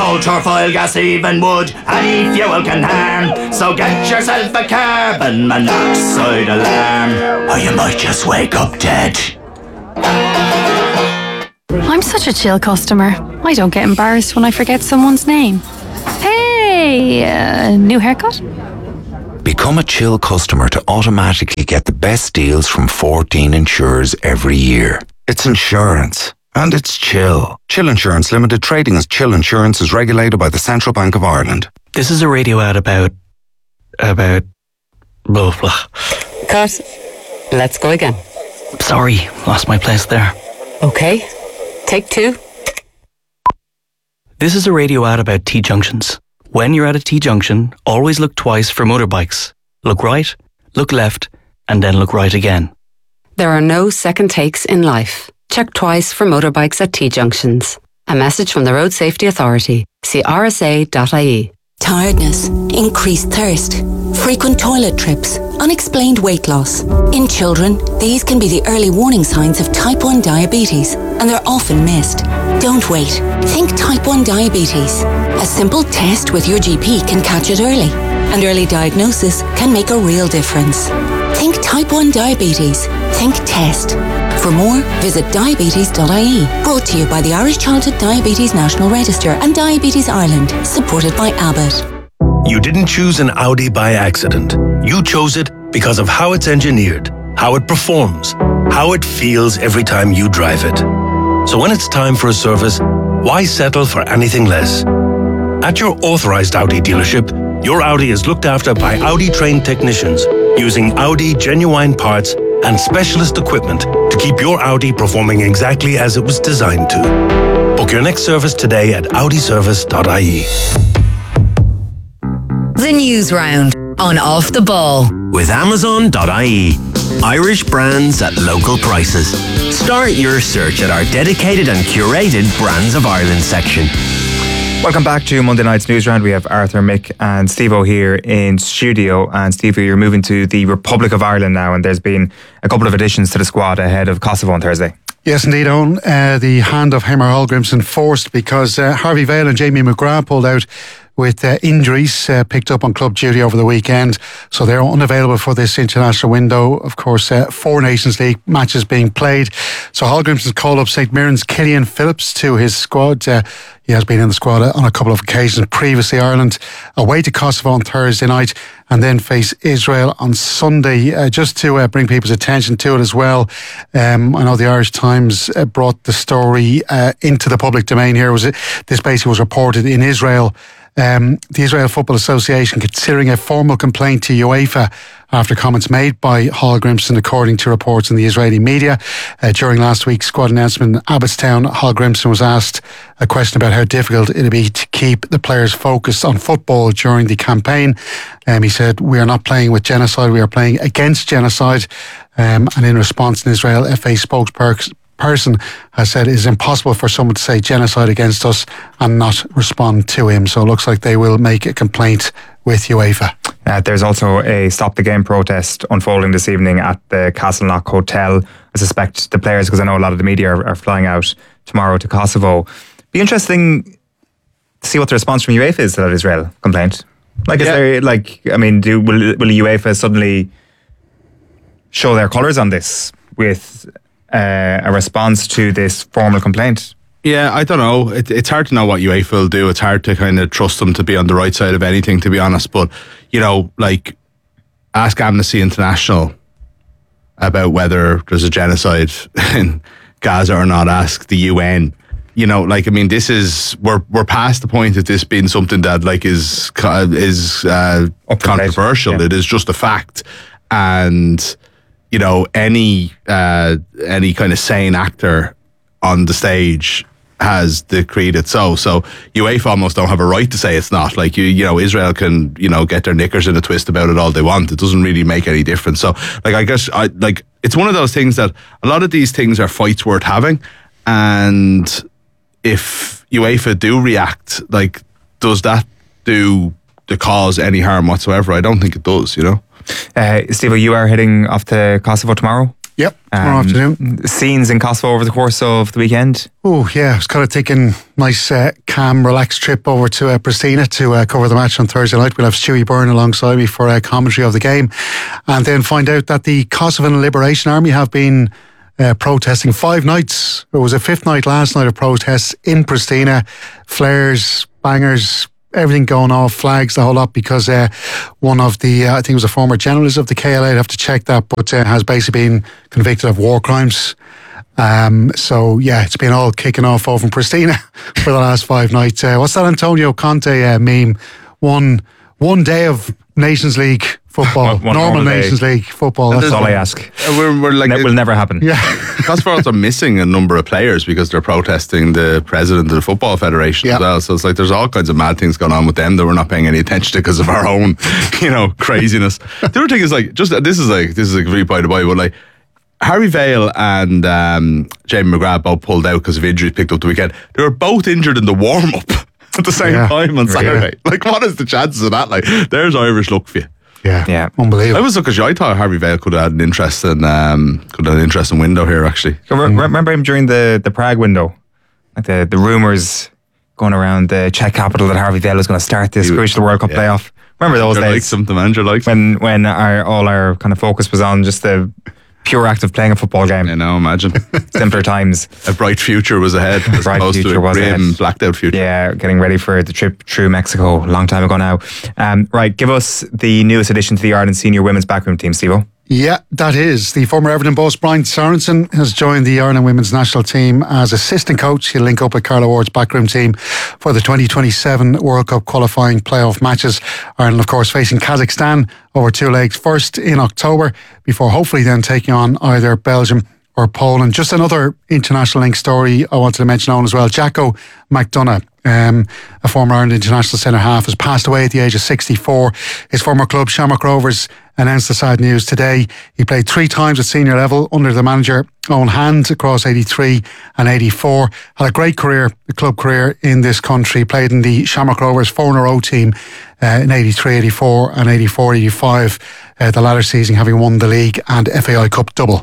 coal, turfoil, gas, even wood. Any fuel can harm, so get yourself a carbon monoxide alarm, or you might just wake up dead. I'm such a chill customer. I don't get embarrassed when I forget someone's name. Hey, new haircut? Become a Chill customer to automatically get the best deals from 14 insurers every year. It's insurance. And it's Chill. Chill Insurance Limited, trading as Chill Insurance, is regulated by the Central Bank of Ireland. This is a radio ad about blah, blah. Cut. Let's go again. Sorry, lost my place there. Okay. Take 2. This is a radio ad about T-junctions. When you're at a T-junction, always look twice for motorbikes. Look right, look left, and then look right again. There are no second takes in life. Check twice for motorbikes at T-junctions. A message from the Road Safety Authority. See rsa.ie. Tiredness, increased thirst, frequent toilet trips, unexplained weight loss. In children, these can be the early warning signs of type 1 diabetes, and they're often missed. Don't wait. Think type 1 diabetes. A simple test with your GP can catch it early, and early diagnosis can make a real difference. Think type 1 diabetes. Think test. For more, visit diabetes.ie. Brought to you by the Irish Childhood Diabetes National Register and Diabetes Ireland, supported by Abbott. You didn't choose an Audi by accident. You chose it because of how it's engineered, how it performs, how it feels every time you drive it. So when it's time for a service, why settle for anything less? At your authorized Audi dealership, your Audi is looked after by Audi-trained technicians using Audi genuine parts and specialist equipment to keep your Audi performing exactly as it was designed to. Book your next service today at audiservice.ie. The News Round on Off the Ball. With Amazon.ie. Irish brands at local prices. Start your search at our dedicated and curated Brands of Ireland section. Welcome back to Monday night's News Round. We have Arthur, Mick and Steve-O here in studio. And Steve-O, you're moving to the Republic of Ireland now, and there's been a couple of additions to the squad ahead of Kosovo on Thursday. Yes, indeed, Owen. The hand of Heimir Hallgrimsson forced because Harvey Vale and Jamie McGrath pulled out with injuries, picked up on club duty over the weekend. So they're unavailable for this international window. Of course, 4 Nations League matches being played. So Hallgrimsson's called up St Mirren's Killian Phillips to his squad. He has been in the squad on a couple of occasions previously. Ireland away to Kosovo on Thursday night and then face Israel on Sunday. Just to bring people's attention to it as well, I know the Irish Times brought the story into the public domain here. This basically was reported in Israel. The Israel Football Association considering a formal complaint to UEFA after comments made by Hallgrimsson, according to reports in the Israeli media. During last week's squad announcement in Abbottstown, Hallgrimsson was asked a question about how difficult it would be to keep the players focused on football during the campaign. He said, "We are not playing with genocide, we are playing against genocide." And in response in Israel, FA spokesperson has said it is impossible for someone to say genocide against us and not respond to him. So it looks like they will make a complaint with UEFA. There's also a Stop the Game protest unfolding this evening at the Castleknock Hotel. I suspect the players, because I know a lot of the media are flying out tomorrow to Kosovo. Be interesting to see what the response from UEFA is to that Israel complaint. Is there, will UEFA suddenly show their colours on this with a response to this formal complaint? Yeah, I don't know. It's hard to know what UEFA will do. It's hard to kind of trust them to be on the right side of anything, to be honest. But, ask Amnesty International about whether there's a genocide in Gaza or not. Ask the UN. This is, we're past the point of this being something that is controversial. Yeah. It is just a fact. And any kind of sane actor on the stage has decreed it so. So UEFA almost don't have a right to say it's not. Israel can, get their knickers in a twist about it all they want. It doesn't really make any difference. So, I guess, it's one of those things that a lot of these things are fights worth having. And if UEFA do react, does that do the cause any harm whatsoever? I don't think it does, Steve, you are heading off to Kosovo tomorrow? Yep, tomorrow afternoon. Scenes in Kosovo over the course of the weekend? Oh, yeah, I was kind of taking nice, calm, relaxed trip over to Pristina to cover the match on Thursday night. We'll have Stewie Byrne alongside me for commentary of the game. And then find out that the Kosovan Liberation Army have been protesting 5 nights. It was a 5th night last night of protests in Pristina. Flares, bangers, everything going off, flags, the whole lot, because one of the, I think it was a former generalist of the KLA, I'd have to check that, but has basically been convicted of war crimes. So yeah, it's been all kicking off over in Pristina for the last 5 nights. What's that Antonio Conte meme? One day of Nations League football, normal Nations League football. That's all I ask. We're like, it will never happen. Yeah. Kosovars are missing a number of players because they're protesting the president of the Football Federation as well. So it's like there's all kinds of mad things going on with them that we're not paying any attention to because of our own, craziness. The other thing is this is really by the way, but like Harvey Vale and Jamie McGrath both pulled out because of injuries picked up the weekend. They were both injured in the warm up at the same time on Saturday. Yeah. Like, what is the chances of that? Like, there's Irish luck for you. Yeah, unbelievable. I was looking. I thought Harvey Vale could have had an interesting, window here. Actually, remember him during the Prague window, like the rumours going around the Czech capital that Harvey Vale was going to start this crucial World Cup playoff. Remember those days? The manager likes when all our kind of focus was on just the pure act of playing a football game. I know, imagine. Simpler times. A bright future was ahead. A bright future was ahead. Blacked out future. Yeah, getting ready for the trip through Mexico a long time ago now. Right, give us the newest addition to the Ireland Senior Women's Backroom team, Steve-O. Yeah, that is. The former Everton boss, Brian Sorensen, has joined the Ireland women's national team as assistant coach. He'll link up with Carla Ward's backroom team for the 2027 World Cup qualifying playoff matches. Ireland, of course, facing Kazakhstan over 2 legs, first in October, before hopefully then taking on either Belgium or Poland. Just another international link story I wanted to mention on as well. Jacko McDonagh, a former Ireland international centre-half, has passed away at the age of 64. His former club, Shamrock Rovers, announced the sad news today. He played 3 times at senior level under the manager Owen Hand across 83 and 84. Had a great career, a club career in this country. Played in the Shamrock Rovers 4-in-a-row team in 83, 84 and 84, 85. The latter season having won the league and FAI Cup double.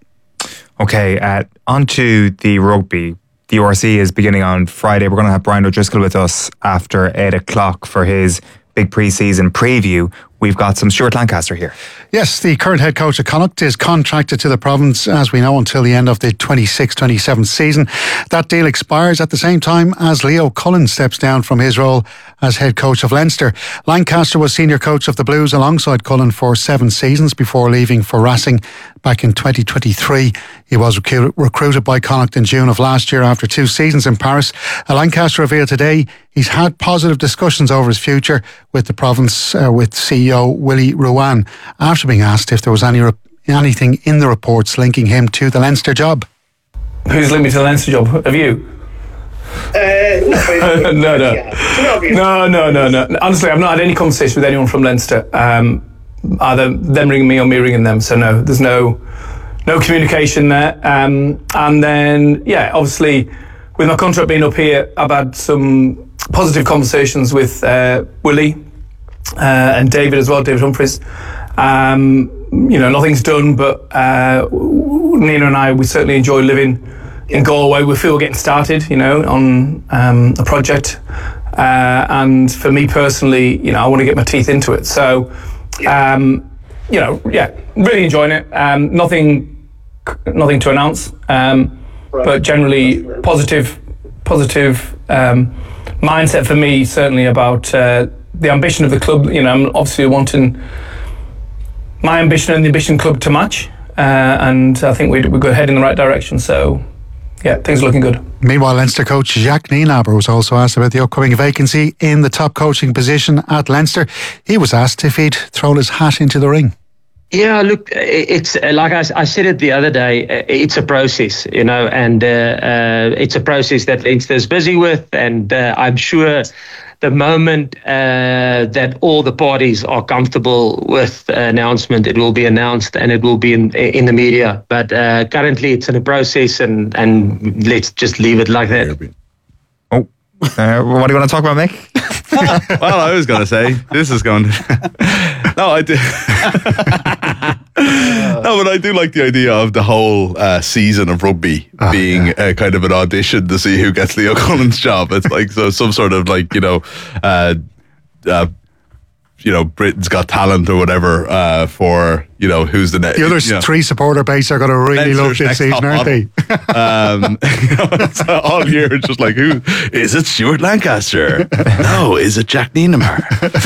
Okay, on to the rugby. The URC is beginning on Friday. We're going to have Brian O'Driscoll with us after 8 o'clock for his big pre-season preview. We've got some Stuart Lancaster here. Yes, the current head coach of Connacht is contracted to the province, as we know, until the end of the 26-27 season. That deal expires at the same time as Leo Cullen steps down from his role as head coach of Leinster. Lancaster was senior coach of the Blues alongside Cullen for 7 seasons before leaving for Racing back in 2023. He was recruited by Connacht in June of last year after 2 seasons in Paris. Lancaster revealed today he's had positive discussions over his future with the province, with CEO Willie Ruane, after being asked if there was anything in the reports linking him to the Leinster job. Who's linked me to the Leinster job? Have you? No. Honestly, I've not had any conversation with anyone from Leinster. Either them ringing me or me ringing them. So no, there's no communication there. And then, yeah, obviously, with my contract being up here, I've had some positive conversations with Willie and David as well, David Humphries. Nothing's done, but Nina and I, we certainly enjoy living in Galway. We feel we're getting started, on a project. And for me personally, I want to get my teeth into it. So, really enjoying it. Nothing to announce, but generally positive mindset for me, certainly about the ambition of the club. I'm obviously wanting my ambition and the ambition club to match, and I think we're going head in the right direction. So, yeah, things are looking good. Meanwhile, Leinster coach Jacques Nienaber was also asked about the upcoming vacancy in the top coaching position at Leinster. He was asked if he'd thrown his hat into the ring. Yeah, look, it's like I said it the other day, it's a process, and it's a process that Leinster's busy with, and I'm sure the moment that all the parties are comfortable with the announcement, it will be announced and it will be in the media. But currently it's in a process, and let's just leave it like that. What do you want to talk about, Mick? Well, I was going to say, this is going to... No, I do. No, but I do like the idea of the whole season of rugby being kind of an audition to see who gets Leo Cullen's job. It's like some sort of like Britain's Got Talent or whatever for who's the next. The other three supporter base are going to really love this season, aren't they? It's all year, it's just like, who is it? Stuart Lancaster? No, is it Jack Nienaber?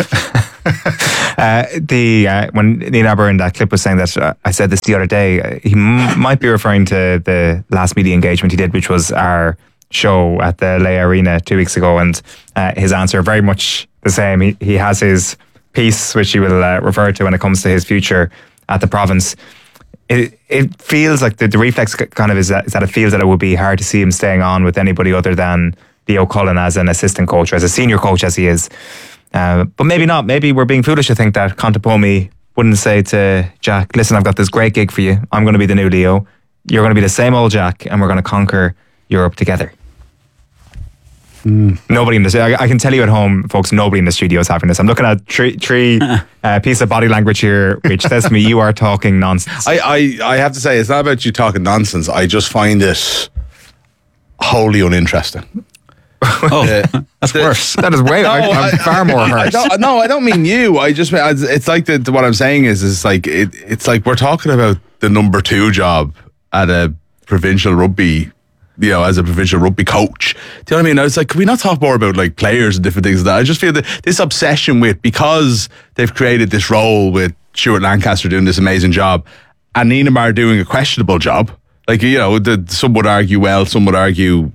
When Nienaber in that clip was saying that, I said this the other day, he might be referring to the last media engagement he did, which was our show at the Lea Arena 2 weeks ago, and his answer very much the same. He has his piece, which he will refer to when it comes to his future at the province. It feels like the reflex kind of is that it feels that it would be hard to see him staying on with anybody other than Leo Cullen as an assistant coach, or as a senior coach as he is. But maybe not. Maybe we're being foolish to think that Contepomi wouldn't say to Jack, listen, I've got this great gig for you. I'm going to be the new Leo. You're going to be the same old Jack, and we're going to conquer Europe together. Nobody in this, I can tell you at home, folks, nobody in the studio is having this. I'm looking at three piece of body language here, which says to me, you are talking nonsense. I have to say, it's not about you talking nonsense. I just find it wholly uninteresting. That's worse. That is way. I'm far more hurt. I don't mean you. I just. It's like what I'm saying is like it's like we're talking about the number 2 job at a provincial rugby. As a provincial rugby coach. Do you know what I mean? It's like, can we not talk more about like players and different things like that? I just feel that this obsession with, because they've created this role with Stuart Lancaster doing this amazing job and Nienaber doing a questionable job. Like, some would argue well, some would argue,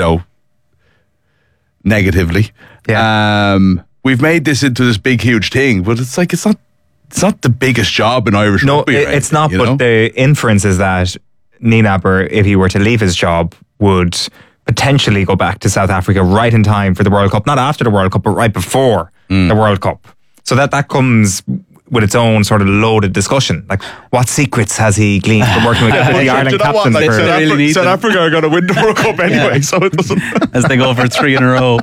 negatively. Yeah. We've made this into this big, huge thing, but it's like, it's not the biggest job in Irish rugby. No, it's not, but the inference is that Nienaber, if he were to leave his job, would potentially go back to South Africa right in time for the World Cup, not after the World Cup, but right before the World Cup. So that comes with its own sort of loaded discussion. Like, what secrets has he gleaned from working with the Ireland captains? South Africa are going to win the World Cup anyway, so it doesn't. As they go for 3 in a row.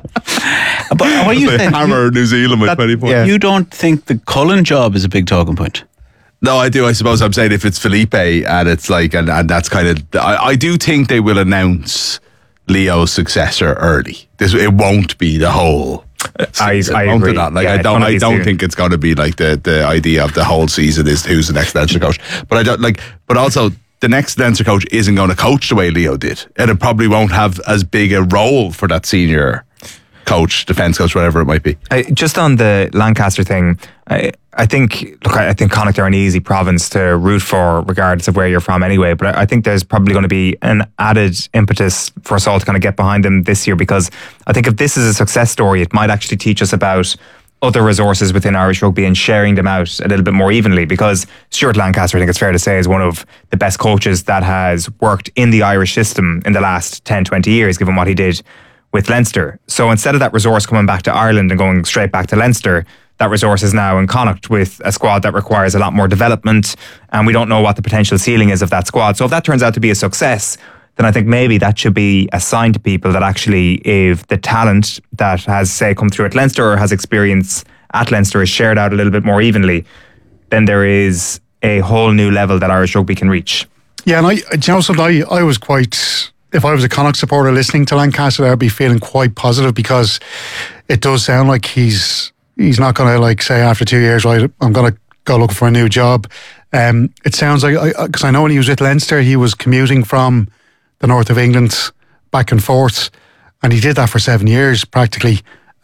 But what do you think? Hammer New Zealand with 20 points. You don't think the Cullen job is a big talking point? No, I do. I suppose I'm saying if it's Felipe and it's like, and that's kind of, I do think they will announce Leo's successor early. It won't be the whole. I agree. Like, I don't think it's going to be like the idea of the whole season is who's the next Leinster coach. But I don't like. But also, the next Leinster coach isn't going to coach the way Leo did, and it probably won't have as big a role for that senior coach, defence coach, whatever it might be. Just on the Lancaster thing, I think Connacht are an easy province to root for, regardless of where you're from anyway. But I think there's probably going to be an added impetus for us all to kind of get behind them this year, because I think if this is a success story, it might actually teach us about other resources within Irish rugby and sharing them out a little bit more evenly, because Stuart Lancaster, I think it's fair to say, is one of the best coaches that has worked in the Irish system in the last 10, 20 years, given what he did with Leinster. So instead of that resource coming back to Ireland and going straight back to Leinster, that resource is now in Connacht with a squad that requires a lot more development, and we don't know what the potential ceiling is of that squad. So if that turns out to be a success, then I think maybe that should be a sign to people that actually, if the talent that has, say, come through at Leinster or has experience at Leinster is shared out a little bit more evenly, then there is a whole new level that Irish rugby can reach. Yeah, and I was quite... If I was a Connacht supporter listening to Lancaster, I'd be feeling quite positive, because it does sound like he's not going to like say after 2 years, right, I'm going to go looking for a new job. It sounds like, because I know when he was with Leinster, he was commuting from the north of England back and forth, and he did that for 7 years practically.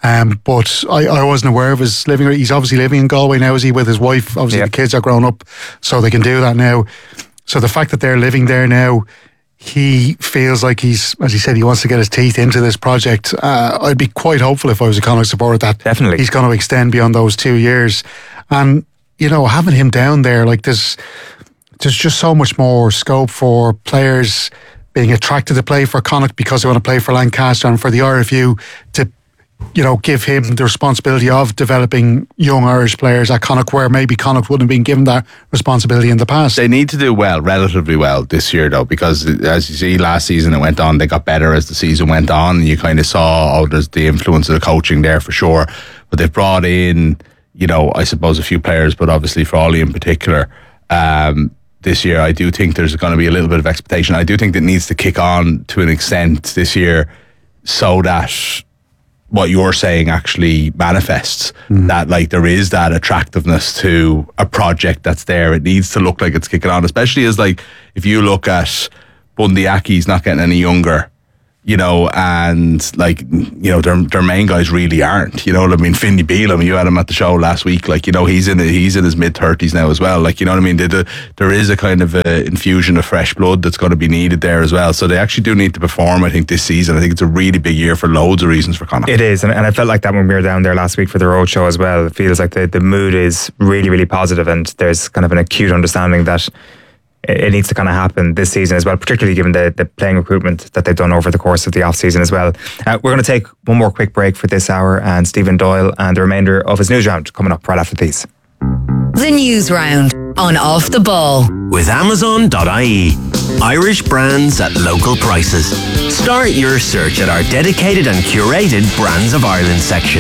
But I wasn't aware of his living. He's obviously living in Galway now, is he, with his wife? Obviously, The kids are grown up, so they can do that now. So the fact that they're living there now, he feels like he's, as he said, he wants to get his teeth into this project. I'd be quite hopeful if I was a Connacht supporter that definitely he's going to extend beyond those 2 years. And, having him down there, like there's just so much more scope for players being attracted to play for Connacht because they want to play for Lancaster, and for the RFU to, give him the responsibility of developing young Irish players at Connacht, where maybe Connacht wouldn't have been given that responsibility in the past. They need to do well, relatively well this year though, because as you see, last season it went on, they got better as the season went on, and you kind of saw, there's the influence of the coaching there for sure. But they've brought in, I suppose a few players, but obviously Frawley in particular, this year. I do think there's going to be a little bit of expectation. I do think that it needs to kick on to an extent this year so that what you're saying actually manifests, that like there is that attractiveness to a project that's there. It needs to look like it's kicking on, especially as like if you look at Bundy Aki's not getting any younger, you know, and like, you know, their main guys really aren't, you know what I mean? Finlay Bealham, you had him at the show last week, like, you know, he's in his mid-30s now as well, like, you know what I mean? There is a kind of infusion of fresh blood that's going to be needed there as well, so they actually do need to perform, I think, this season. I think it's a really big year for loads of reasons for Connacht. It is, and I felt like that when we were down there last week for the road show as well. It feels like the mood is really, really positive, and there's kind of an acute understanding that it needs to kind of happen this season as well, particularly given the playing recruitment that they've done over the course of the off-season as well. We're going to take one more quick break for this hour, and Stephen Doyle and the remainder of his news round coming up right after these. The news round on Off the Ball. With Amazon.ie. Irish brands at local prices. Start your search at our dedicated and curated Brands of Ireland section.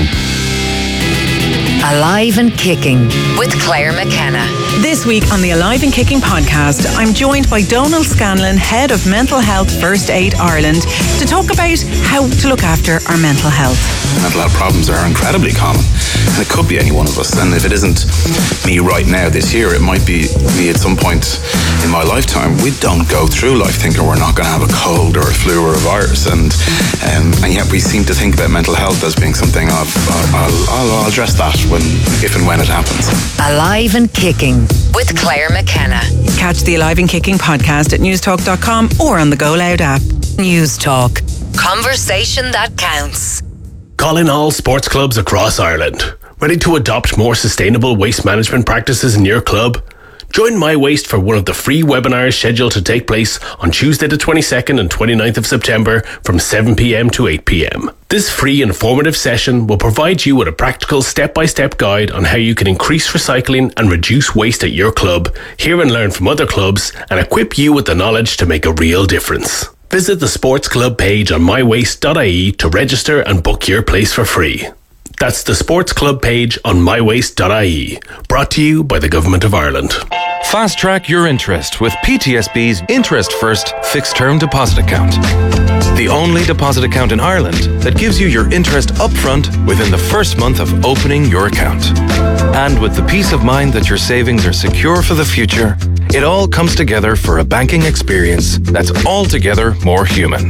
Alive and Kicking with Claire McKenna. This week on the Alive and Kicking podcast, I'm joined by Donal Scanlon, Head of Mental Health First Aid Ireland, to talk about how to look after our mental health. Mental health problems are incredibly common, and it could be any one of us. And if it isn't me right now this year, it might be me at some point in my lifetime. We don't go through life thinking we're not going to have a cold or a flu or a virus, and yet we seem to think about mental health as being something of I'll address that if and when it happens. Alive and Kicking with Claire McKenna. Catch the Alive and Kicking podcast at newstalk.com or on the Go Loud app. News Talk. Conversation that counts. Calling all sports clubs across Ireland. Ready to adopt more sustainable waste management practices in your club? Join My Waste for one of the free webinars scheduled to take place on Tuesday the 22nd and 29th of September from 7pm to 8pm. This free informative session will provide you with a practical step-by-step guide on how you can increase recycling and reduce waste at your club, hear and learn from other clubs, and equip you with the knowledge to make a real difference. Visit the sports club page on mywaste.ie to register and book your place for free. That's the sports club page on mywaste.ie. Brought to you by the Government of Ireland. Fast track your interest with PTSB's Interest First Fixed Term Deposit Account. The only deposit account in Ireland that gives you your interest upfront within the first month of opening your account. And with the peace of mind that your savings are secure for the future, it all comes together for a banking experience that's altogether more human.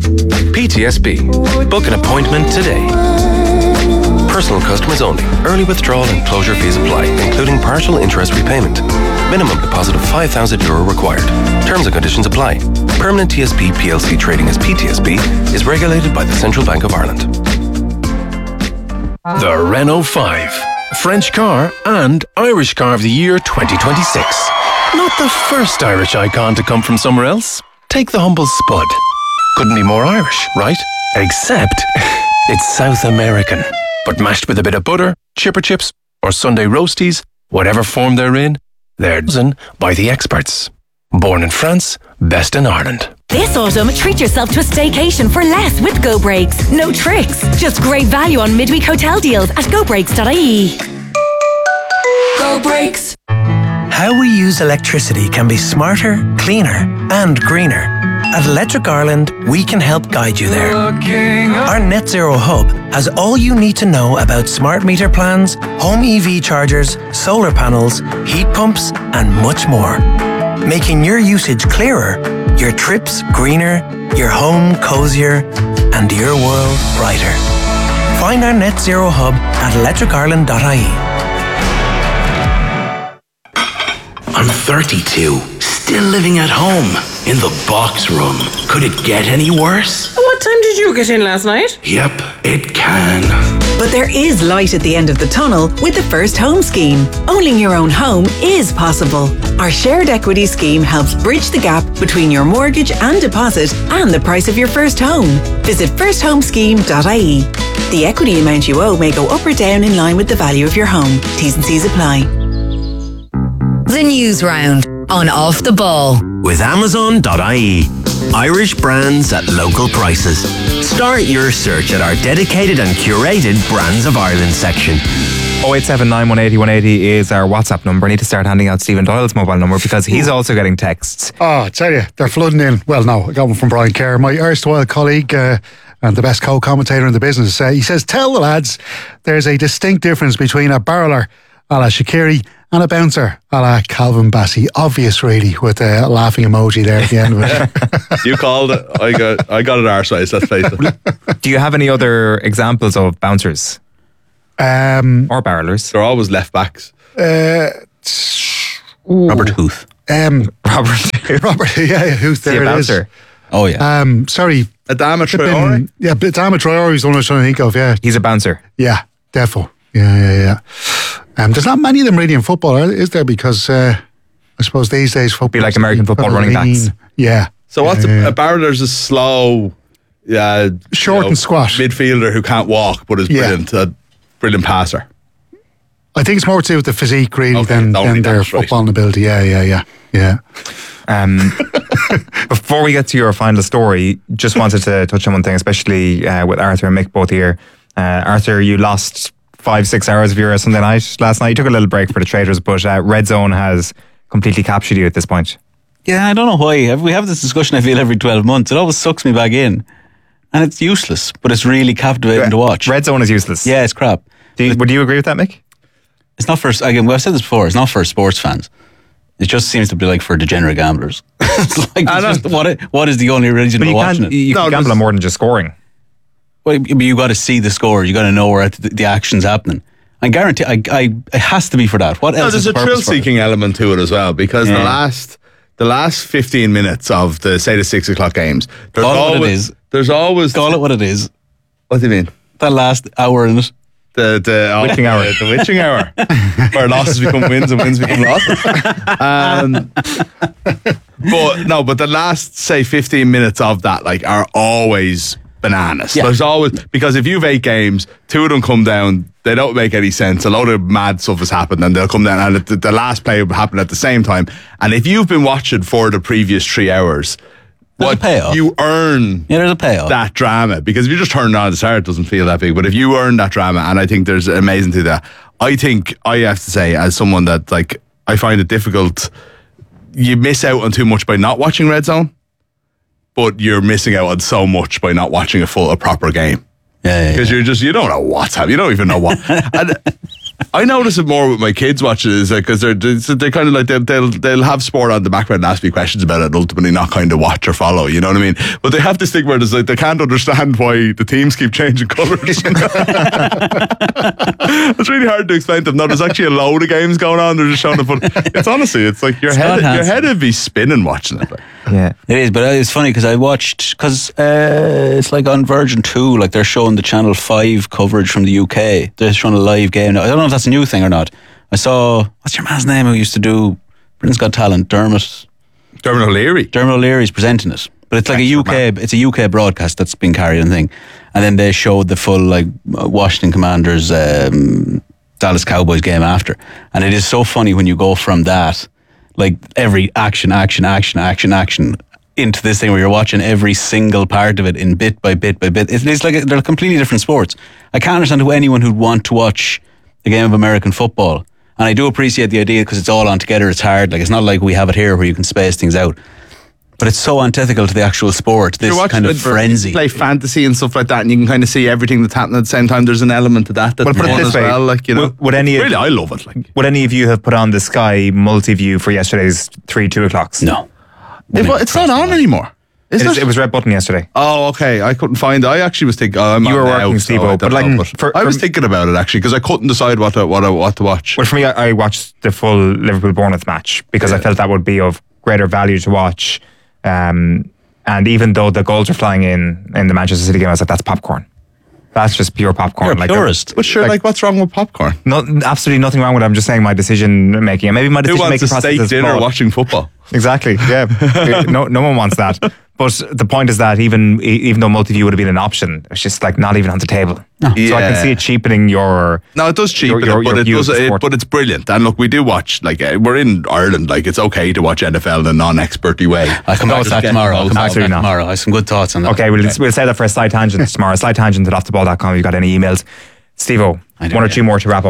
PTSB. Book an appointment today. Personal customers only. Early withdrawal and closure fees apply, including partial interest repayment. Minimum deposit of €5,000 required. Terms and conditions apply. Permanent TSB PLC trading as PTSB is regulated by the Central Bank of Ireland. The Renault 5. French car and Irish Car of the Year 2026. Not the first Irish icon to come from somewhere else. Take the humble Spud. Couldn't be more Irish, right? Except it's South American. But mashed with a bit of butter, chipper chips, or Sunday roasties, whatever form they're in, they're done by the experts. Born in France, best in Ireland. This autumn, treat yourself to a staycation for less with Go Breaks. No tricks, just great value on midweek hotel deals at gobreaks.ie. Go Breaks. How we use electricity can be smarter, cleaner, and greener. At Electric Ireland, we can help guide you there. Our Net Zero Hub has all you need to know about smart meter plans, home EV chargers, solar panels, heat pumps, and much more. Making your usage clearer, your trips greener, your home cozier, and your world brighter. Find our Net Zero Hub at electricireland.ie. I'm 32, still living at home, in the box room. Could it get any worse? What time did you get in last night? Yep, it can. But there is light at the end of the tunnel with the First Home Scheme. Owning your own home is possible. Our shared equity scheme helps bridge the gap between your mortgage and deposit and the price of your first home. Visit firsthomscheme.ie. The equity amount you owe may go up or down in line with the value of your home. T's and C's apply. The news round on Off the Ball. With Amazon.ie. Irish brands at local prices. Start your search at our dedicated and curated Brands of Ireland section. 087 918 180 is our WhatsApp number. I need to start handing out Stephen Doyle's mobile number because he's also getting texts. Oh, I tell you, they're flooding in. Well, no, I got one from Brian Kerr, my erstwhile colleague and the best co-commentator in the business. He says, tell the lads there's a distinct difference between a barreler a la Shaqiri and a bouncer a la Calvin Bassey. Obvious, really, with a laughing emoji there at the end of it. You called it. I got it our size, let's face it. Do you have any other examples of bouncers? Or barrelers? They're always left backs. Robert Huth. Robert, yeah, Huth, there it is. Oh, yeah. Sorry. Adama Traore? Yeah, Adama Traore is the one I was trying to think of, yeah. He's a bouncer. Yeah, defo. Yeah. There's not many of them really in football, is there? Because I suppose these days football... Be like American football running backs. Yeah. So what's a barreler's a slow... short and squat. Midfielder who can't walk but is brilliant. A brilliant passer. I think it's more to do with the physique really than their footballing ability. Yeah. Before we get to your final story, just wanted to touch on one thing, especially with Arthur and Mick both here. Arthur, you lost 5-6 hours of your Sunday night last night. You took a little break for the traders, but Red Zone has completely captured you at this point. Yeah, I don't know why. We have this discussion, I feel, every 12 months. It always sucks me back in. And it's useless, but it's really captivating to watch. Red Zone is useless. Yeah, it's crap. Would you agree with that, Mick? It's not for, again, I've said this before, it's not for sports fans. It just seems to be like for degenerate gamblers. What is the only reason for watching it? You can gamble on more than just scoring. Well, you got to see the score. You got to know where the action's happening. I guarantee, it has to be for that. What else? There's a thrill-seeking element to it as well, because the last 15 minutes of the 6 o'clock games, there's always call it what it is. What do you mean? That last hour in it. The witching hour. The witching hour. Where losses become wins and wins become losses. But the last, say, 15 minutes of that are always bananas. Yeah. There's always, because if you've 8 games, 2 of them come down, they don't make any sense. A load of mad stuff has happened and they'll come down and the last play will happen at the same time. And if you've been watching for the previous 3 hours, you earn there's a payoff. That drama, because if you just turn it on at the start, it doesn't feel that big. But if you earn that drama, and I think there's amazing to that. I think I have to say, as someone that I find it difficult, you miss out on too much by not watching Red Zone, but you're missing out on so much by not watching a proper game. Yeah. Because you don't know what's happening. You don't even know what. And I notice it more with my kids watching it, because they're kind of like they'll have sport on the background and ask me questions about it and ultimately not kind of watch or follow, you know what I mean? But they have this thing where they can't understand why the teams keep changing colours. It's really hard to explain to them. No, there's actually a load of games going on. They're just showing it, but it's honestly, it's like your head would be spinning watching it. Yeah, it is. But it's funny because I watched, because it's like on Virgin 2, they're showing the Channel 5 coverage from the UK. They're showing a live game now. I don't know if that's a new thing or not. I saw, what's your man's name who used to do Britain's Got Talent? Dermot O'Leary. Dermot O'Leary's presenting it. But it's like it's a UK broadcast that's been carried and thing. And then they showed the full Washington Commanders Dallas Cowboys game after. And it is so funny when you go from that, every action into this thing where you're watching every single part of it in bit by bit by bit. It's like they're completely different sports. I can't understand anyone who'd want to watch a game of American football. And I do appreciate the idea because it's all on together. It's hard. It's not like we have it here where you can space things out. But it's so antithetical to the actual sport. This kind of frenzy. You play fantasy and stuff like that, and you can kind of see everything that's happening at the same time. There's an element to that. That's put it this way, I love it. Would any of you have put on the Sky multi-view for yesterday's 2 o'clocks? No. It's not on anymore. It was red button yesterday. Oh, okay. I couldn't find it. I actually was thinking, you were working, Steve-O, but I was thinking about it actually because I couldn't decide what to watch. Well, for me, I watched the full Liverpool-Bournemouth match because I felt that would be of greater value to watch. And even though the goals are flying in the Manchester City game, I was like, that's popcorn. That's just pure popcorn. You're a purist. But sure, what's wrong with popcorn? No, absolutely nothing wrong with it. I'm just saying my decision making. And maybe my decision making process is who wants a steak dinner watching football? Exactly, yeah. No one wants that. But the point is that even though multi-view would have been an option, it's just not even on the table. No. Yeah. So I can see it cheapening your... No, it does cheapen it, but it's brilliant. And look, we do watch, we're in Ireland, it's okay to watch NFL in a non-experty way. I'll come back to that tomorrow. I have some good thoughts on that. Okay, we'll say that for a side tangent tomorrow. Side tangent at offtheball.com if you've got any emails. Steve-O, 1 or 2 more to wrap up.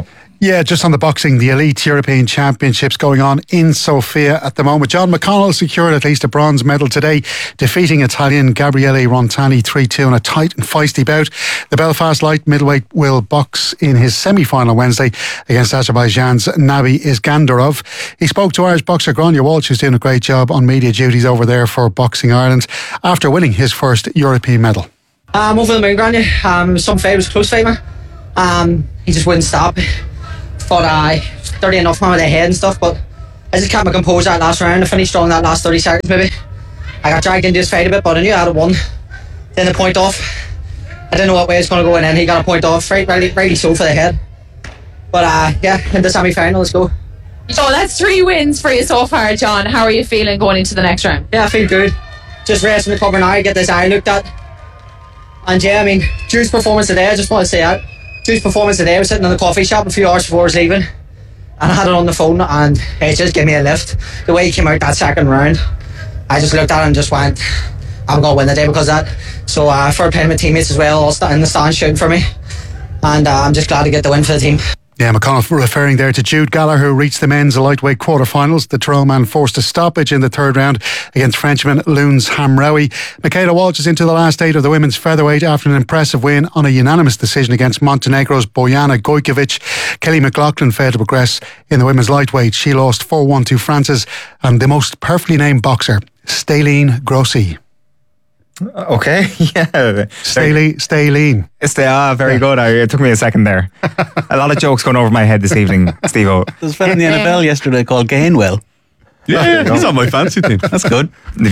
Yeah, just on the boxing, the Elite European Championships going on in Sofia at the moment. John McConnell secured at least a bronze medal today, defeating Italian Gabriele Rontani 3-2 in a tight and feisty bout. The Belfast light middleweight will box in his semi-final Wednesday against Azerbaijan's Nabi Iskandarov. He spoke to Irish boxer Gráinne Walsh, who's doing a great job on media duties over there for Boxing Ireland, after winning his first European medal. Over the moon, Gráinne. Some favours, close favour. He just wouldn't stop. But dirty enough man with the head and stuff, but I just kept my composure that last round. I finished strong that last 30 seconds maybe. I got dragged into his fight a bit, but I knew I had won. Then the point off, I didn't know what way it was going to go, and then he got a point off, rightly so for the head. But yeah, in the semi-final, let's go. So that's 3 wins for you so far, John. How are you feeling going into the next round? Yeah, I feel good. Just resting, recovering now, get this eye looked at. And yeah, I mean, Drew's performance today, I just want to say that. Drew's performance today, I was sitting in the coffee shop a few hours before I was leaving, and I had it on the phone, and it just gave me a lift. The way he came out that second round, I just looked at it and just went, I'm going to win the day because of that. So for playing my teammates as well, all in the stand shooting for me, and I'm just glad to get the win for the team. Yeah, McConnell referring there to Jude Gallagher, who reached the men's lightweight quarterfinals. The Tyrone man forced a stoppage in the third round against Frenchman Lunes Hamraoui. Michaela Walsh is into the last 8 of the women's featherweight after an impressive win on a unanimous decision against Montenegro's Bojana Gojkovic. Kelly McLaughlin failed to progress in the women's lightweight. She lost 4-1 to France's and the most perfectly named boxer, Staline Grossi. Okay, yeah. Stay lean. Very good. It took me a second there. A lot of jokes going over my head this evening, Steve-O. There's a fella in the NFL yesterday called Gainwell. Yeah, he's on my fancy team. That's good.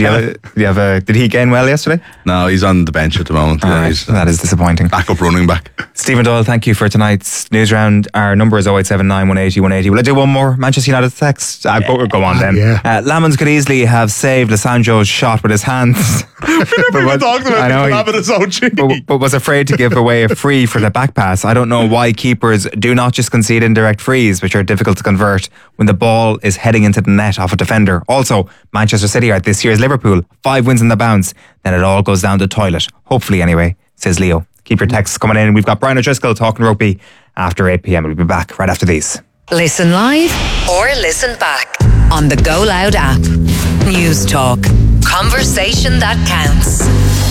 Did he gain well yesterday? No, he's on the bench at the moment. Yeah, right. That is disappointing. Backup running back. Stephen Doyle, thank you for tonight's news round. Our number is 0879 180 180. Will I do one more? Manchester United text? Go on then. Yeah. Lamons could easily have saved Lisandro's shot with his hands. We never even talked about people having his own cheek. But was afraid to give away a free for the back pass. I don't know why keepers do not just concede indirect frees, which are difficult to convert, when the ball is heading into the net off a defender. Also, Manchester City are this year's Liverpool. 5 wins in the bounce. Then it all goes down the toilet. Hopefully anyway, says Leo. Keep your texts coming in. We've got Brian O'Driscoll talking rugby after 8 p.m. We'll be back right after these. Listen live or listen back on the Go Loud app. News Talk. Conversation that counts.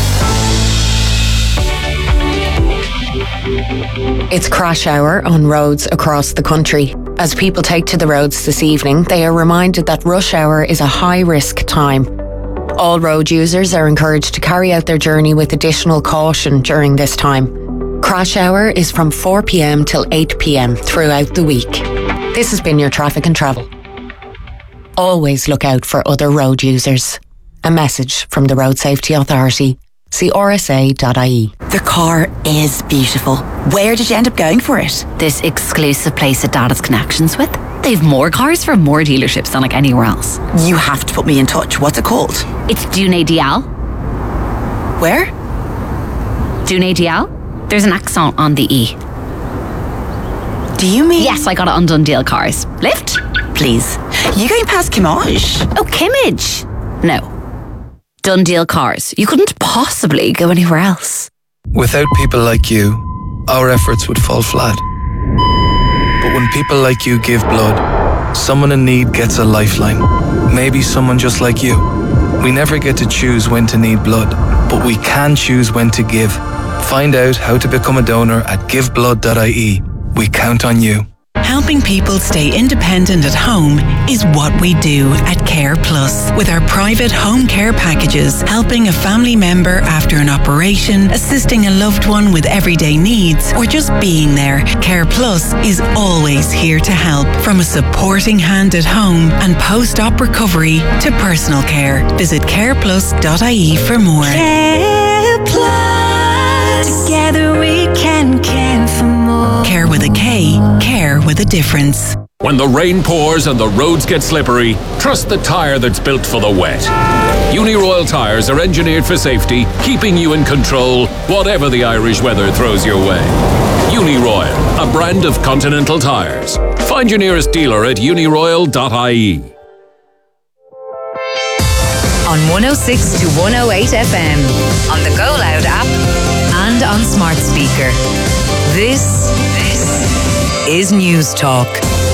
It's crash hour on roads across the country. As people take to the roads this evening, they are reminded that rush hour is a high-risk time. All road users are encouraged to carry out their journey with additional caution during this time. Crash hour is from 4 p.m. till 8 p.m. throughout the week. This has been your Traffic and Travel. Always look out for other road users. A message from the Road Safety Authority. See rsa.ie. The car is beautiful. Where did you end up going for it? This exclusive place that Dad has connections with. They've more cars from more dealerships than like anywhere else. You have to put me in touch. What's it called? It's Dune Dial. Where? Dune Dial. There's an accent on the E. Do you mean? Yes, I got it on Dundee Cars. Lift? Please. You going past Kimmage? Oh, Kimmage? No. Dundee Cars. You couldn't possibly go anywhere else. Without people like you, our efforts would fall flat. But when people like you give blood, someone in need gets a lifeline. Maybe someone just like you. We never get to choose when to need blood, but we can choose when to give. Find out how to become a donor at giveblood.ie. We count on you. Helping people stay independent at home is what we do at Care Plus. With our private home care packages, helping a family member after an operation, assisting a loved one with everyday needs, or just being there, Care Plus is always here to help. From a supporting hand at home and post-op recovery to personal care. Visit careplus.ie for more. Care Plus. Together we can care for more. Care with a K. Care with a difference. When the rain pours and the roads get slippery, trust the tyre that's built for the wet. Uniroyal tyres are engineered for safety, keeping you in control, whatever the Irish weather throws your way. Uniroyal, a brand of Continental tyres. Find your nearest dealer at uniroyal.ie. On 106 to 108 FM, on the Go Loud app, and on smart speaker. This is News Talk.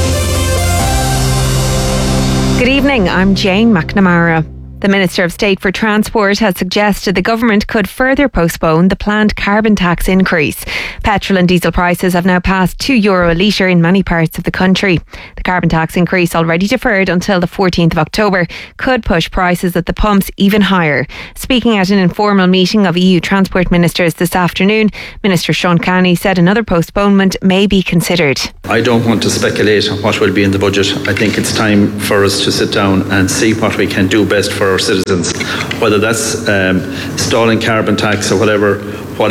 Good evening, I'm Jane McNamara. The Minister of State for Transport has suggested the government could further postpone the planned carbon tax increase. Petrol and diesel prices have now passed €2 a litre in many parts of the country. The carbon tax increase, already deferred until the 14th of October, could push prices at the pumps even higher. Speaking at an informal meeting of EU transport ministers this afternoon, Minister Sean Canny said another postponement may be considered. I don't want to speculate on what will be in the budget. I think it's time for us to sit down and see what we can do best for our citizens, whether that's stalling carbon tax or whatever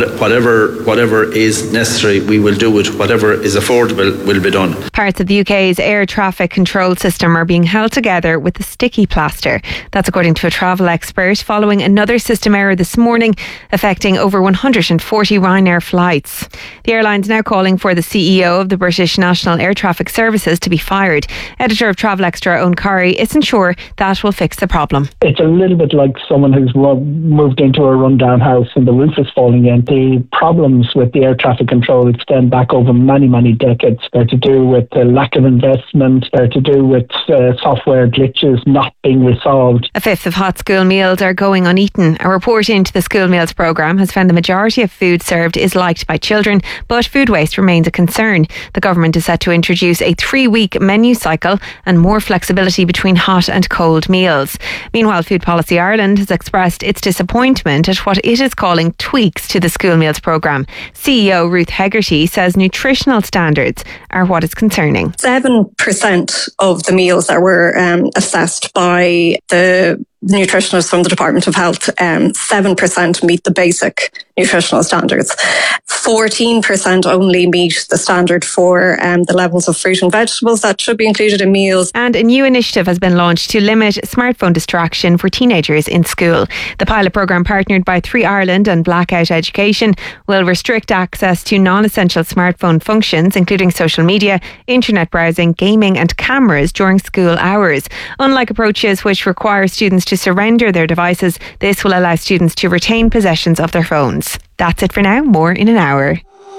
is necessary, we will do it. Whatever is affordable will be done. Parts of the UK's air traffic control system are being held together with a sticky plaster. That's according to a travel expert, following another system error this morning affecting over 140 Ryanair flights. The airline's now calling for the CEO of the British National Air Traffic Services to be fired. Editor of Travel Extra, Owen Curry, isn't sure that will fix the problem. It's a little bit like someone who's moved into a rundown house and the roof is falling in. The problems with the air traffic control extend back over many, many decades. They're to do with the lack of investment. They're to do with software glitches not being resolved. A fifth of hot school meals are going uneaten. A report into the school meals programme has found the majority of food served is liked by children, but food waste remains a concern. The government is set to introduce a 3-week menu cycle and more flexibility between hot and cold meals. Meanwhile, Food Policy Ireland has expressed its disappointment at what it is calling tweaks to the school meals programme. CEO Ruth Hegarty says nutritional standards are what is concerning. 7% of the meals that were assessed by the nutritionists from the Department of Health, 7% meet the basic nutritional standards. 14% only meet the standard for the levels of fruit and vegetables that should be included in meals. And a new initiative has been launched to limit smartphone distraction for teenagers in school. The pilot programme, partnered by 3 Ireland and Blackout Education, will restrict access to non-essential smartphone functions, including social media, internet browsing, gaming and cameras during school hours. Unlike approaches which require students to surrender their devices, this will allow students to retain possessions of their phones. That's it for now. More in an hour.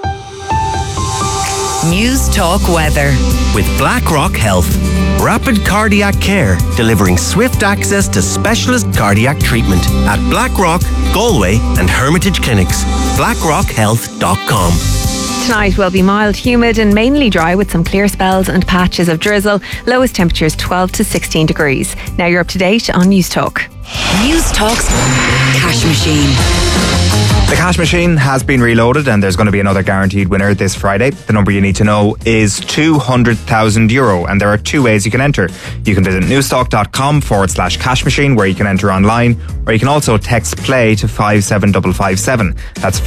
News Talk weather. With BlackRock Health. Rapid cardiac care, delivering swift access to specialist cardiac treatment at Blackrock, Galway and Hermitage Clinics. BlackRockHealth.com. Tonight will be mild, humid and mainly dry with some clear spells and patches of drizzle. Lowest temperatures 12 to 16 degrees. Now you're up to date on News Talk. News Talk's Cash Machine. The cash machine has been reloaded and there's going to be another guaranteed winner this Friday. The number you need to know is €200,000 and there are 2 ways you can enter. You can visit newstalk.com/cash machine where you can enter online, or you can also text play to 57557. That's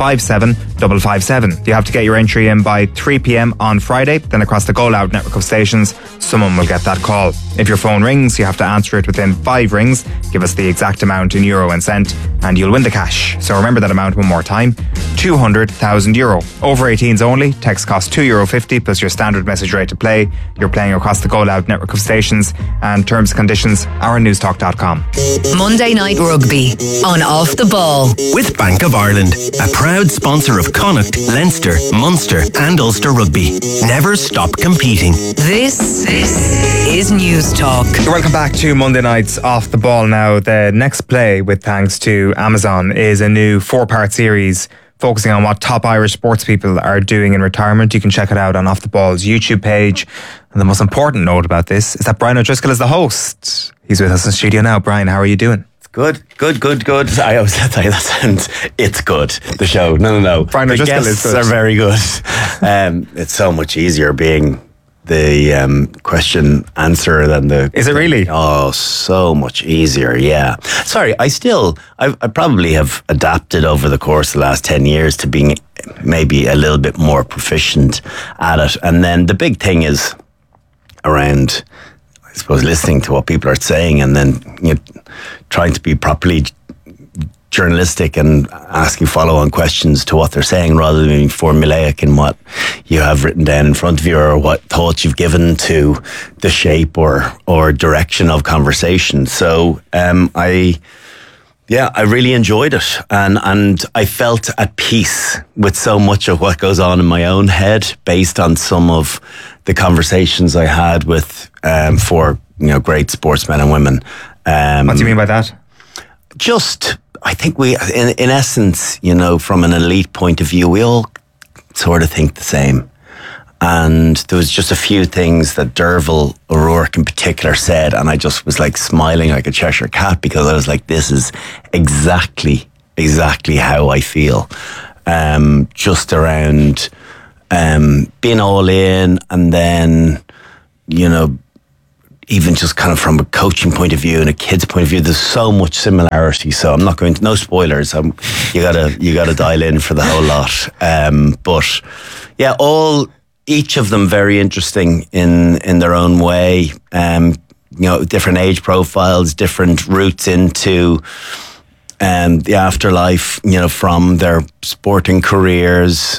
57557. You have to get your entry in by 3 p.m. on Friday. Then across the Go Loud network of stations, someone will get that call. If your phone rings, you have to answer it within 5 rings. Give us the exact amount in euro and cent and you'll win the cash. So remember that amount one more time, €200,000. Over 18s only. Text costs €2.50 plus your standard message rate to play. You're playing across the Go Loud network of stations, and terms and conditions are on newstalk.com. Monday Night Rugby on Off the Ball. With Bank of Ireland, a proud sponsor of Connacht, Leinster, Munster and Ulster Rugby. Never stop competing. This is News Talk. Welcome back to Monday Night's Off the Ball. Now, the next play, with thanks to Amazon, is a new 4-part series focusing on what top Irish sports people are doing in retirement. You can check it out on Off the Ball's YouTube page. And the most important note about this is that Brian O'Driscoll is the host. He's with us in the studio now. Brian, how are you doing? Good. I always say that sounds, it's good, the show. No. Brian O'Driscoll is good. The guests are very good. It's so much easier being the question answer than the... Is it really? Oh, so much easier, yeah. Sorry, I probably have adapted over the course of the last 10 years to being maybe a little bit more proficient at it. And then the big thing is around, I suppose, listening to what people are saying and then trying to be properly journalistic and asking follow-on questions to what they're saying rather than being formulaic in what you have written down in front of you or what thoughts you've given to the shape or direction of conversation. So Yeah, I really enjoyed it, and I felt at peace with so much of what goes on in my own head, based on some of the conversations I had with four great sportsmen and women. What do you mean by that? Just, I think we, in essence, from an elite point of view, we all sort of think the same. And there was just a few things that Derval O'Rourke in particular said, and I just was like smiling like a Cheshire cat, because I was like, this is exactly how I feel. Just around being all in, and then, even just kind of from a coaching point of view and a kid's point of view, there's so much similarity. So I'm not going to, no spoilers. You gotta dial in for the whole lot. But yeah, each of them very interesting in their own way. Different age profiles, different routes into the afterlife, from their sporting careers.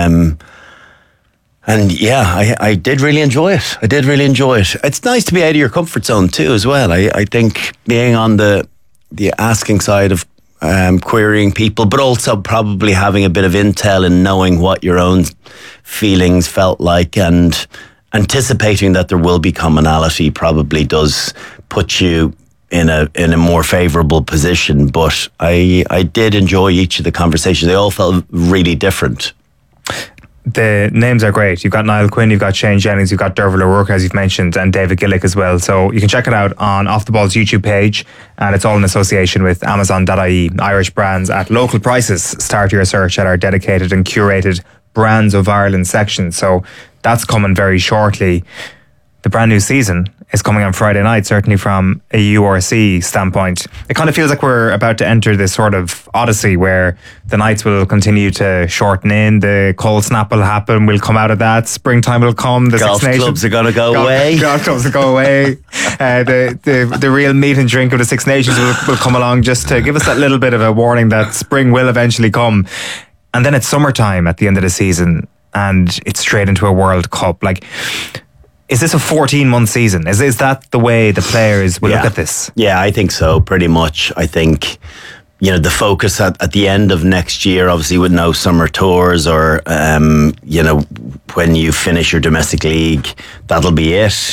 And yeah, I did really enjoy it. It's nice to be out of your comfort zone too, as well. I think being on the asking side of querying people, but also probably having a bit of intel and knowing what your own feelings felt like, and anticipating that there will be commonality probably does put you in a more favourable position. But I did enjoy each of the conversations. They all felt really different. The names are great. You've got Niall Quinn, you've got Shane Jennings, you've got Derval O'Rourke, as you've mentioned, and David Gillick as well. So you can check it out on Off the Ball's YouTube page, and it's all in association with Amazon.ie. Irish brands at local prices. Start your search at our dedicated and curated Brands of Ireland section. So that's coming very shortly. The brand new season is coming on Friday night, certainly from a URC standpoint. It kind of feels like we're about to enter this sort of odyssey where the nights will continue to shorten in, the cold snap will happen, we'll come out of that, springtime will come, the golf Six Nations clubs are going to go away. Golf clubs will go away. The real meat and drink of the Six Nations will come along, just to give us that little bit of a warning that spring will eventually come. And then it's summertime at the end of the season, and it's straight into a World Cup. Like, is this a 14-month season? Is that the way the players will look at this? Yeah, I think so, pretty much. I think, the focus at the end of next year, obviously with no summer tours, or, when you finish your domestic league, that'll be it.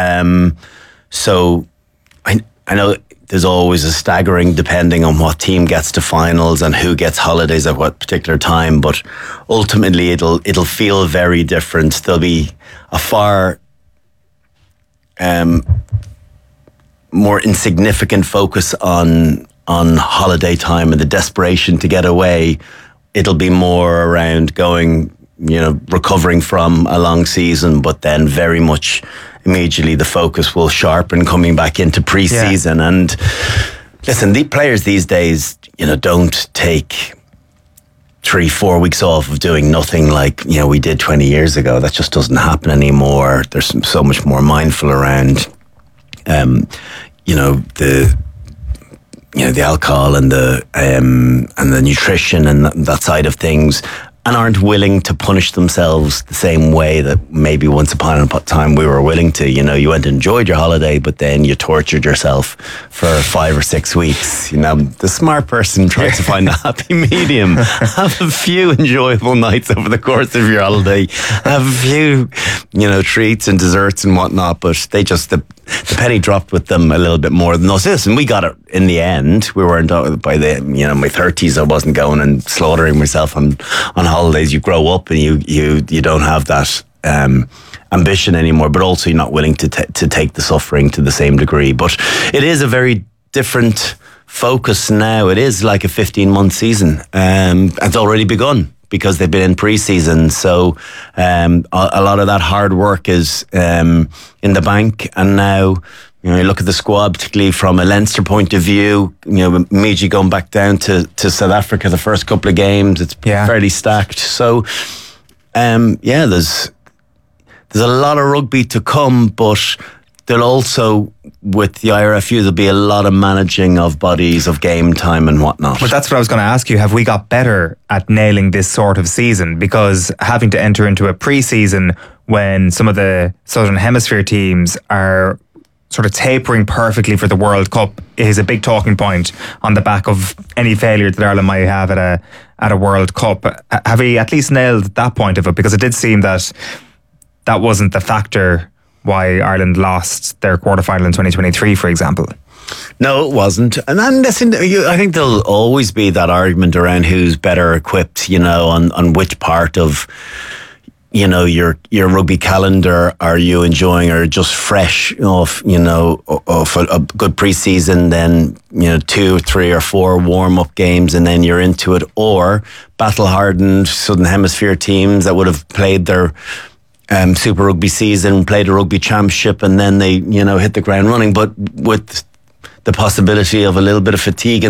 So I know there's always a staggering depending on what team gets to finals and who gets holidays at what particular time, but ultimately it'll feel very different. There'll be a far more insignificant focus on holiday time and the desperation to get away. It'll be more around going, recovering from a long season, but then very much immediately the focus will sharpen coming back into pre-season. Yeah. And listen, the players these days, don't take 3-4 weeks off of doing nothing like we did 20 years ago. That just doesn't happen anymore. There's so much more mindful around the alcohol and the nutrition and that side of things, and aren't willing to punish themselves the same way that maybe once upon a time we were willing to. You went and enjoyed your holiday, but then you tortured yourself for 5 or 6 weeks. The smart person tries to find a happy medium. Have a few enjoyable nights over the course of your holiday. Have a few, treats and desserts and whatnot, but they just, the penny dropped with them a little bit more than us. Listen, we got it in the end. We weren't, by the, my 30s, I wasn't going and slaughtering myself on holidays. You grow up and you don't have that ambition anymore, but also you're not willing to take the suffering to the same degree. But it is a very different focus now. It is like a 15-month season. It's already begun because they've been in pre-season. So a lot of that hard work is in the bank. And now, you look at the squad, particularly from a Leinster point of view, Miji going back down to South Africa the first couple of games, it's fairly stacked. So, there's a lot of rugby to come, but there'll also, with the IRFU, there'll be a lot of managing of bodies, of game time and whatnot. But that's what I was going to ask you. Have we got better at nailing this sort of season? Because having to enter into a pre-season when some of the Southern Hemisphere teams are sort of tapering perfectly for the World Cup is a big talking point on the back of any failure that Ireland might have at a World Cup. Have we at least nailed that point of it? Because it did seem that wasn't the factor why Ireland lost their quarterfinal in 2023, for example. No, it wasn't. And listen, I think there'll always be that argument around who's better equipped, on which part of your rugby calendar are you enjoying, or just fresh off a good pre-season, then 2, 3 or 4 warm-up games and then you're into it, or battle-hardened Southern Hemisphere teams that would have played their Super Rugby season, played a rugby championship, and then they hit the ground running, but with the possibility of a little bit of fatigue